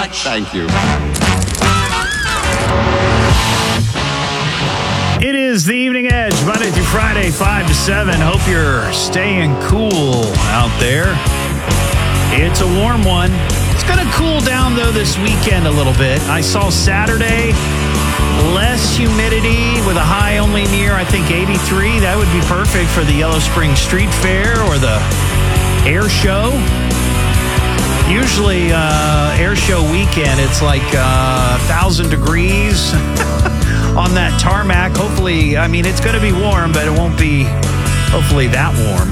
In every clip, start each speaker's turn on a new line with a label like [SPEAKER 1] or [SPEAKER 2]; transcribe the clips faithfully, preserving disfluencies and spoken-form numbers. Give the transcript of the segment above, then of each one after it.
[SPEAKER 1] much.
[SPEAKER 2] Thank you.
[SPEAKER 3] It is the Evening Edge, Monday through Friday, five to seven. Hope you're staying cool out there. It's a warm one. It's going to cool down, though, this weekend a little bit. I saw Saturday, less humidity with a high only near, I think, eighty-three. That would be perfect for the Yellow Spring Street Fair or the air show. Usually, uh, air show weekend, it's like uh, one thousand degrees on that tarmac. Hopefully, I mean, it's going to be warm, but it won't be, hopefully, that warm.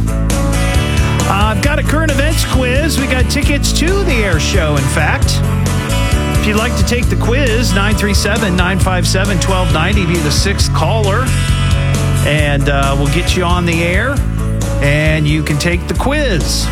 [SPEAKER 3] Uh, I've got a current events quiz. We got tickets to the air show, in fact. If you'd like to take the quiz, nine three seven, nine five seven, one two nine zero, be the sixth caller, and uh, we'll get you on the air, and you can take the quiz.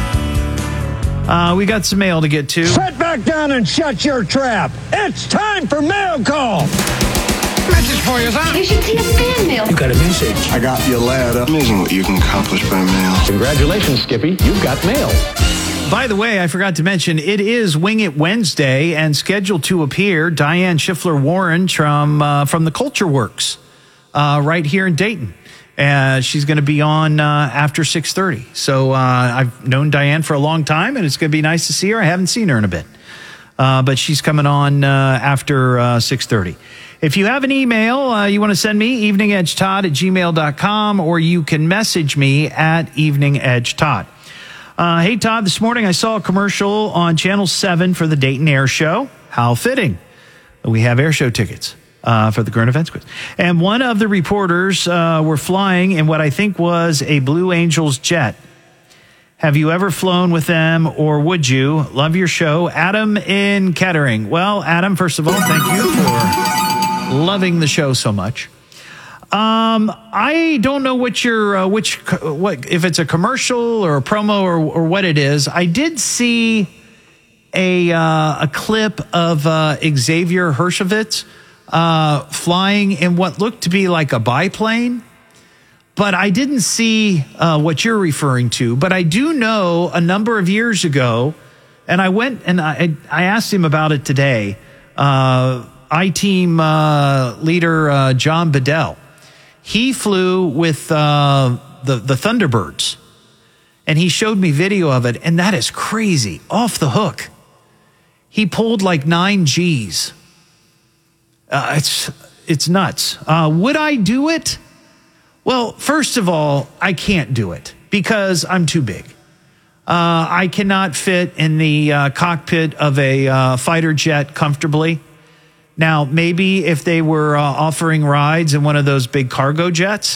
[SPEAKER 3] Uh, we got some mail to get to.
[SPEAKER 4] Sit back down and shut your trap. It's time for mail call. Message for you, son.
[SPEAKER 5] You should see a fan mail.
[SPEAKER 4] You got a message.
[SPEAKER 6] I got your letter.
[SPEAKER 7] Amazing what you can accomplish by mail.
[SPEAKER 4] Congratulations, Skippy. You've got mail.
[SPEAKER 3] By the way, I forgot to mention, it is Wing It Wednesday, and scheduled to appear Diane Schiffler-Warren from uh, from the Culture Works uh, right here in Dayton. Uh, she's going to be on uh, after six thirty. So uh, I've known Diane for a long time, and it's going to be nice to see her. I haven't seen her in a bit. Uh, but she's coming on uh, after uh, six thirty. If you have an email uh, you want to send me, evening edge todd at gmail dot com, or you can message me at evening edge todd. Uh, hey, Todd, this morning I saw a commercial on Channel seven for the Dayton Air Show. How fitting. We have air show tickets uh, for the current events quiz. And one of the reporters uh, were flying in what I think was a Blue Angels jet. Have you ever flown with them, or would you? Love your show. Adam in Kettering. Well, Adam, first of all, thank you for loving the show so much. Um, I don't know what your uh, which what if it's a commercial or a promo or or what it is. I did see a uh, a clip of uh, Xavier Hershovitz uh, flying in what looked to be like a biplane. But I didn't see uh, what you're referring to. But I do know a number of years ago, and I went and I, I asked him about it today, uh, I-Team uh, leader uh, John Bedell. He flew with uh, the, the Thunderbirds, and he showed me video of it, and that is crazy, off the hook. He pulled like nine G's. Uh, it's, it's nuts. Uh, would I do it? Well, first of all, I can't do it because I'm too big. Uh, I cannot fit in the uh, cockpit of a uh, fighter jet comfortably. Now, maybe if they were uh, offering rides in one of those big cargo jets,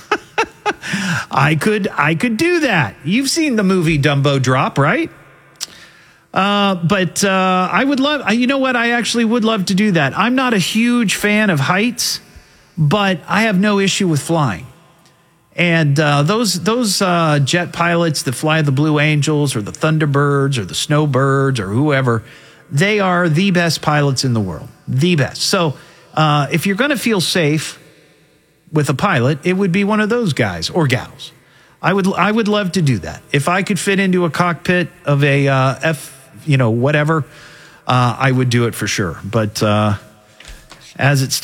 [SPEAKER 3] I could I could do that. You've seen the movie Dumbo Drop, right? Uh, but uh, I would love, you know what? I actually would love to do that. I'm not a huge fan of heights, but I have no issue with flying. And uh, those those uh, jet pilots that fly the Blue Angels or the Thunderbirds or the Snowbirds or whoever, they are the best pilots in the world, the best. So uh, if you're going to feel safe with a pilot, it would be one of those guys or gals. I would I would love to do that. If I could fit into a cockpit of a uh, F, you know, whatever, uh, I would do it for sure. But uh, as it stands,